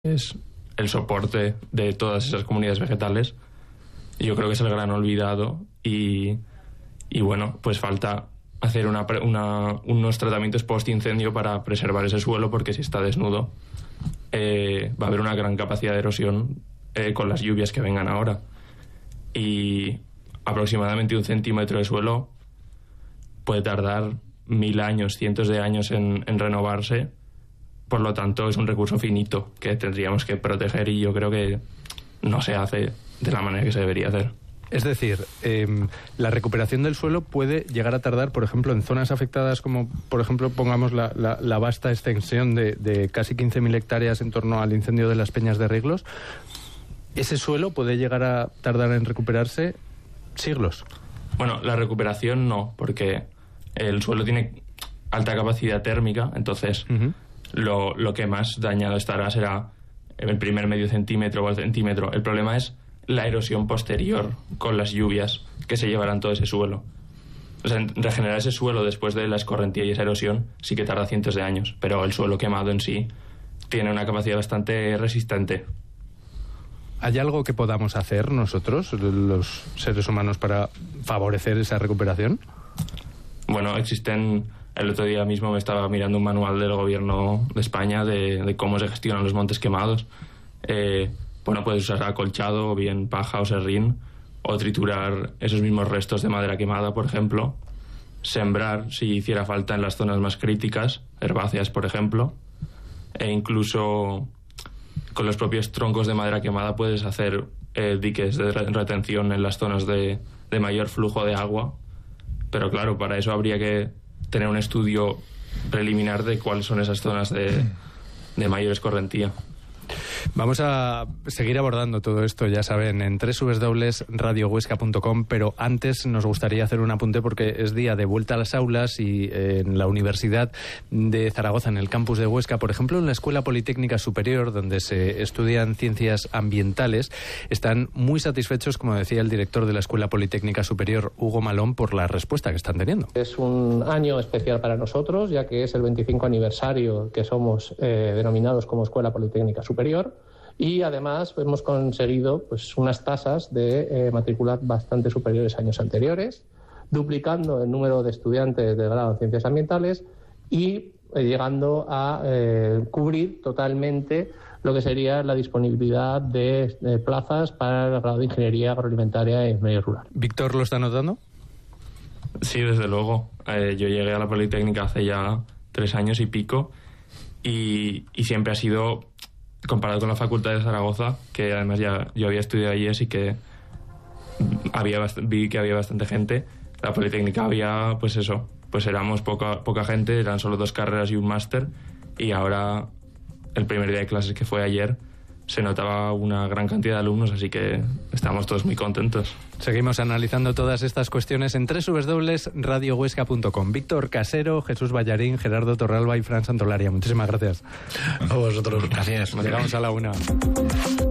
es el soporte de todas esas comunidades vegetales. Yo creo que es el gran olvidado y bueno, pues falta hacer unos tratamientos post-incendio para preservar ese suelo, porque si está desnudo va a haber una gran capacidad de erosión con las lluvias que vengan ahora. Y aproximadamente 1 centímetro de suelo puede tardar 1000 años, cientos de años en renovarse. Por lo tanto, es un recurso finito que tendríamos que proteger y yo creo que no se hace de la manera que se debería hacer. Es decir, la recuperación del suelo puede llegar a tardar, por ejemplo, en zonas afectadas como, por ejemplo, pongamos la vasta extensión de casi 15.000 hectáreas en torno al incendio de las Peñas de Riglos. ¿Ese suelo puede llegar a tardar en recuperarse siglos? Bueno, la recuperación no, porque el suelo tiene alta capacidad térmica, entonces lo que más dañado estará será el primer medio centímetro o el centímetro. El problema es la erosión posterior con las lluvias que se llevarán todo ese suelo. O sea, regenerar ese suelo después de la escorrentía y esa erosión sí que tarda cientos de años, pero el suelo quemado en sí tiene una capacidad bastante resistente. ¿Hay algo que podamos hacer nosotros, los seres humanos, para favorecer esa recuperación? Bueno, existen... El otro día mismo me estaba mirando un manual del gobierno de España de cómo se gestionan los montes quemados. Bueno, puedes usar acolchado, o bien paja o serrín, o triturar esos mismos restos de madera quemada, por ejemplo. Sembrar, si hiciera falta, en las zonas más críticas, herbáceas, por ejemplo. E incluso con los propios troncos de madera quemada puedes hacer diques de retención en las zonas de mayor flujo de agua. Pero claro, para eso habría que tener un estudio preliminar de cuáles son esas zonas de mayor escorrentía. Vamos a seguir abordando todo esto, ya saben, en www.radiohuesca.com, pero antes nos gustaría hacer un apunte porque es día de vuelta a las aulas y en la Universidad de Zaragoza, en el campus de Huesca, por ejemplo, en la Escuela Politécnica Superior, donde se estudian ciencias ambientales, están muy satisfechos, como decía el director de la Escuela Politécnica Superior, Hugo Malón, por la respuesta que están teniendo. Es un año especial para nosotros, ya que es el 25 aniversario que somos denominados como Escuela Politécnica Superior. Y además hemos conseguido pues unas tasas de matrícula bastante superiores a años anteriores, duplicando el número de estudiantes de grado en ciencias ambientales y llegando a cubrir totalmente lo que sería la disponibilidad de plazas para el grado de Ingeniería Agroalimentaria y Medio Rural. ¿Víctor lo está notando? Sí, desde luego. Yo llegué a la Politécnica hace ya 3 años y pico y siempre ha sido... Comparado con la Facultad de Zaragoza, que además ya yo había estudiado allí, así que vi que había bastante gente. La Politécnica había, pues eso, pues éramos poca gente, eran solo 2 carreras y un máster, y ahora, el primer día de clases que fue ayer, se notaba una gran cantidad de alumnos, así que estamos todos muy contentos. Seguimos analizando todas estas cuestiones en www.radiohuesca.com. Víctor Casero, Jesús Ballarín, Gerardo Torralba y Fran Santolaria. Muchísimas gracias. A vosotros. Gracias. Llegamos a la 1.